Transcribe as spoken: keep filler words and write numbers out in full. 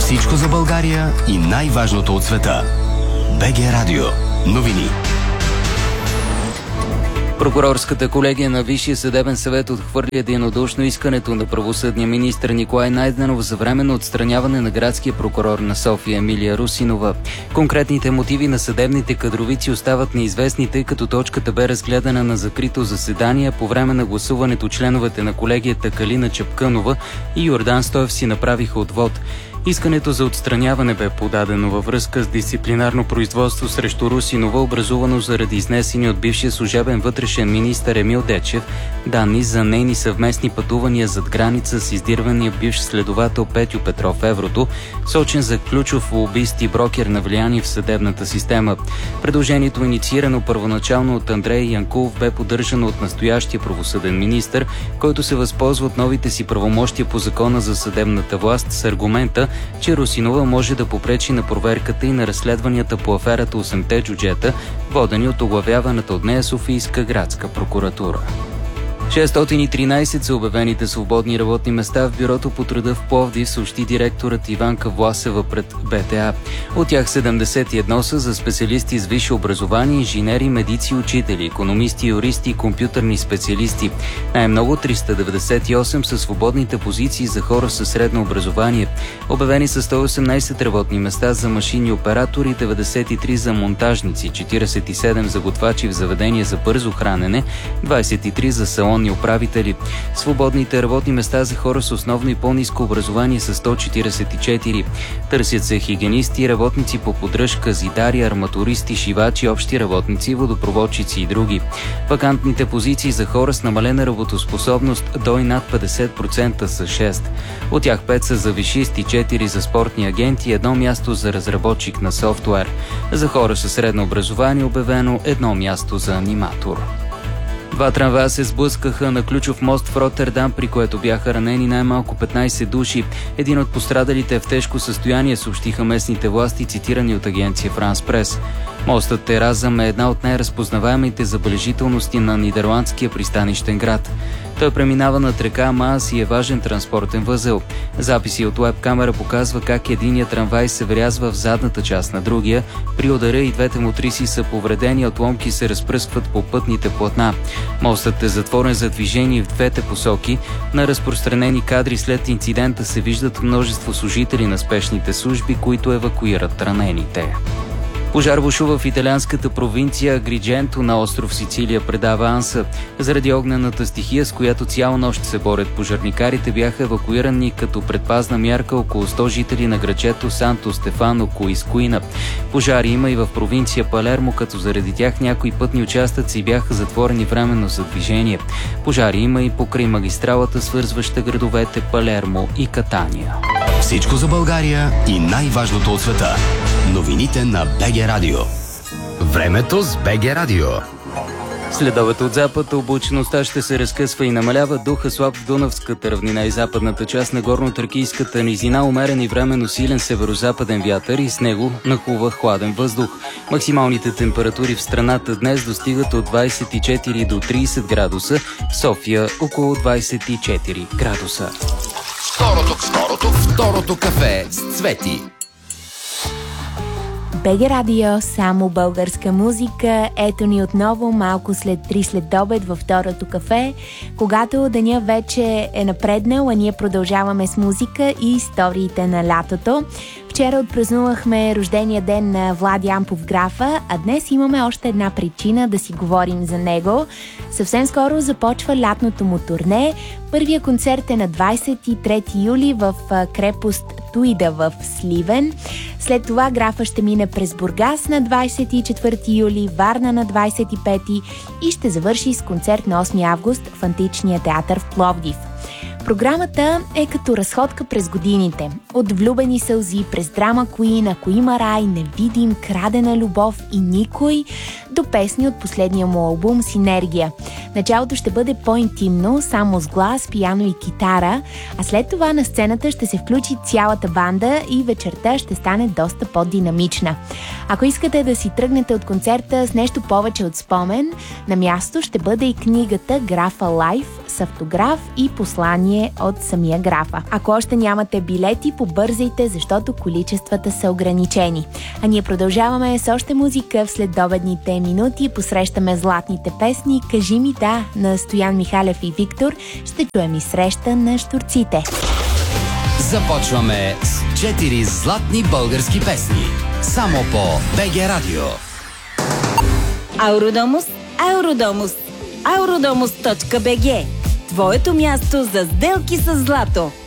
Всичко за България и най-важното от света. БГ Радио. Новини. Прокурорската колегия на Висшия съдебен съвет отхвърли единодушно искането на правосъдния министър Николай Найденов за временно отстраняване на градския прокурор на София Емилия Русинова. Конкретните мотиви на съдебните кадровици остават неизвестни, тъй като точката бе разгледана на закрито заседание. По време на гласуването членовете на колегията Калина Чапкънова и Йордан Стоев си направиха отвод. Искането за отстраняване бе подадено във връзка с дисциплинарно производство срещу Русинова, образувано заради изнесени от бившия служебен вътрешен министър Емил Дечев данни за нейни съвместни пътувания зад граница с издирвания бивш следовател Петю Петров в Еврото, сочен за ключов лобист и брокер на влияние в съдебната система. Предложението, инициирано първоначално от Андрей Янкулов, бе поддържано от настоящия правосъден министър, който се възползва от новите си правомощия по Закона за съдебната власт с аргумента, че Русинова може да попречи на проверката и на разследванията по аферата осемте джуджета, водени от оглавяваната от нея Софийска градска прокуратура. шестстотин и тринайсет са обявените свободни работни места в Бюрото по труда в Пловдив, съобщи директорът Иванка Власева пред БТА. От тях седемдесет и едно са за специалисти с висше образование, инженери, медици, учители, икономисти, юристи и компютърни специалисти. Най-много триста деветдесет и осем са свободните позиции за хора със средно образование. Обявени са сто и осемнайсет работни места за машинни оператори, деветдесет и три за монтажници, четирийсет и седем за готвачи в заведения за бързо хранене, двайсет и три за салон управители. Свободните работни места за хора с основно и по-ниско образование са сто четирийсет и четири. Търсят се хигиенисти, работници по поддръжка, зидари, арматуристи, шивачи, общи работници, водопроводчици и други. Вакантните позиции за хора с намалена работоспособност до и над петдесет процента са шест. От тях пет са за висшисти, четири за спортни агенти, едно място за разработчик на софтуер. За хора със средно образование обявено едно място за аниматор. Два трамвая се сблъскаха на ключов мост в Ротердам, при което бяха ранени най-малко петнайсет души. Един от пострадалите е в тежко състояние, съобщиха местните власти, цитирани от агенция Франс Прес. Мостът Теразъм е една от най-разпознаваемите забележителности на нидерландския пристанищен град. Той преминава над река Маас и е важен транспортен възел. Записи от уеб-камера показва как единият трамвай се врязва в задната част на другия. При удара и двете мотриси са повредени, отломки се разпръскват по пътните платна. Мостът е затворен за движение в двете посоки. На разпространени кадри след инцидента се виждат множество служители на спешните служби, които евакуират ранените. Пожар бушува в италианската провинция Агридженто на остров Сицилия, предава Анса. Заради огнената стихия, с която цяла нощ се борят пожарникарите, бяха евакуирани като предпазна мярка около сто жители на грачето Санто Стефано Коискуина. Пожари има и в провинция Палермо, като заради тях някои пътни участъци бяха затворени временно за движение. Пожари има и покрай магистралата, свързваща градовете Палермо и Катания. Всичко за България и най-важното от света. Новините на БГ Радио. Времето с БГ Радио. Следовете от запад, облачността ще се разкъсва и намалява, духа слаб в Дунавската равнина и западната част на горно-тракийската низина, умерен и временно силен северо-западен вятър и с него нахлува хладен въздух. Максималните температури в страната днес достигат от двайсет и четири до трийсет градуса, в София около двайсет и четири градуса. Второто, второто, второто кафе с Цвети. БГ Радио, само българска музика. Ето ни отново малко след три следобед във второто кафе, когато деня вече е напреднал, а ние продължаваме с музика и историите на лятото. Вчера отпразнувахме рождения ден на Влади Ампов графа, а днес имаме още една причина да си говорим за него. Съвсем скоро започва лятното му турне. Първия концерт е на двайсет и трети юли в крепост Туида в Сливен. След това графа ще мине през Бургас на двайсет и четвърти юли, Варна на двайсет и пети и ще завърши с концерт на осми август в Античния театър в Пловдив. Програмата е като разходка през годините. От влюбени сълзи през драма Куин, Ако има рай, Невидим, Крадена любов и Никой, до песни от последния му албум Синергия. Началото ще бъде по-интимно, само с глас, пиано и китара, а след това на сцената ще се включи цялата банда и вечерта ще стане доста по-динамична. Ако искате да си тръгнете от концерта с нещо повече от спомен, на място ще бъде и книгата Графа Лайф с автограф и послание разрешение от самия графа. Ако още нямате билети, побързайте, защото количествата са ограничени. А ние продължаваме с още музика в следобедните минути. Посрещаме златните песни "Кажи ми да" на Стоян Михалев и Виктор. Ще чуем и "Среща на щурците". Започваме с четири златни български песни. Само по БГ Радио. Ауродомус, Ауродомус, ауродомус точка би джи. Твоето място за сделки с злато.